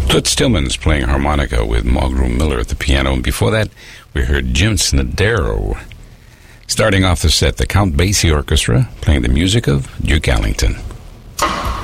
Toots Tillman's playing harmonica with Mulgrew Miller at the piano, and before that, we heard Jim Snodero. Starting off the set, the Count Basie Orchestra playing the music of Duke Ellington.